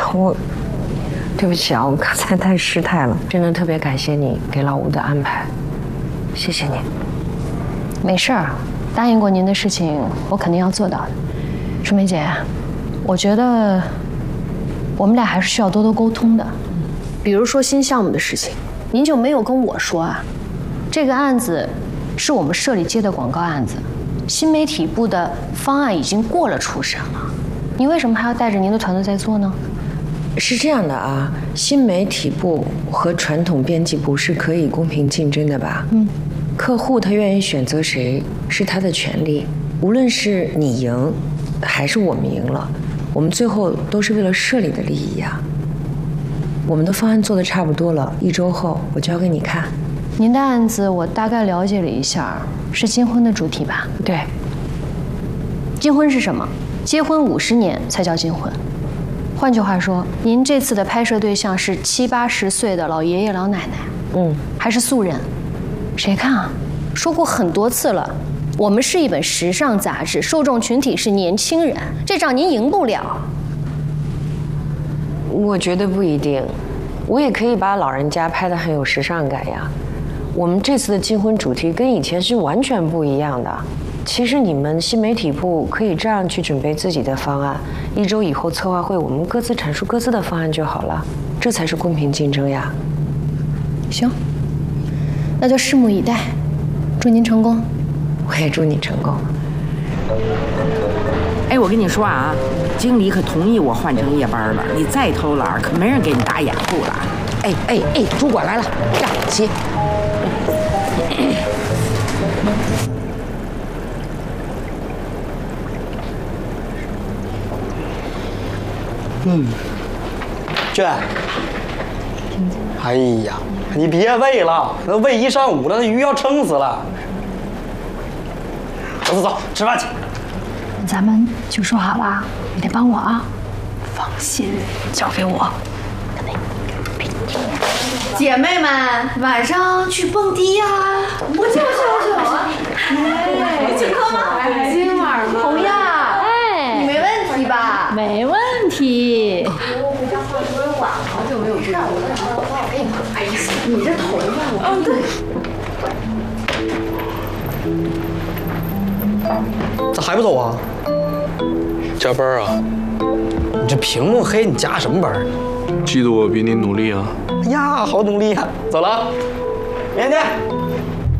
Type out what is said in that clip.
对不起啊，我刚才太失态了，真的特别感谢你给老吴的安排，谢谢你。 没事儿，答应过您的事情，我肯定要做到的。春梅姐，我觉得我们俩还是需要多多沟通的。比如说新项目的事情，您就没有跟我说啊？这个案子是我们社里接的广告案子，新媒体部的方案已经过了初审了，你为什么还要带着您的团队在做呢？ 是这样的啊，新媒体部和传统编辑部是可以公平竞争的吧？客户他愿意选择谁是他的权利，无论是你赢，还是我们赢了，我们最后都是为了社里的利益呀。我们的方案做得差不多了，1周后我交给你看。 您的案子我大概了解了一下，是金婚的主题吧？ 对。 金婚是什么？结婚50年才叫金婚。换句话说，您这次的拍摄对象是70、80岁的老爷爷老奶奶，还是素人？谁看啊？说过很多次了，我们是一本时尚杂志，受众群体是年轻人，这仗您赢不了。 我觉得不一定，我也可以把老人家拍得很有时尚感呀。我们这次的金婚主题跟以前是完全不一样的。其实你们新媒体部可以这样去准备自己的方案，1周以后策划会我们各自阐述各自的方案就好了，这才是公平竞争呀。 行，那就拭目以待，祝您成功。 我也祝你成功。 哎，我跟你说啊，经理可同意我换成夜班了，你再偷懒可没人给你打掩护了。哎，主管来了，呀，起。 娟，哎呀，你别喂了，那喂1上午了，那鱼要撑死了。走，吃饭去。 咱们就说好了，你得帮我啊。放心，交给我。 姐妹们，晚上去蹦迪呀！我去啊！哎，请客吗？今晚红呀，哎，你没问题吧？ 没问题。 我回家化妆有点晚，好久没有事儿，我再找找给你。哎呀，你这头发， 对。咋还不走啊？ 加班啊？ 你这屏幕黑，你加什么班？ 嫉妒我比你努力啊？ 哎呀，好努力呀！走了，明天见。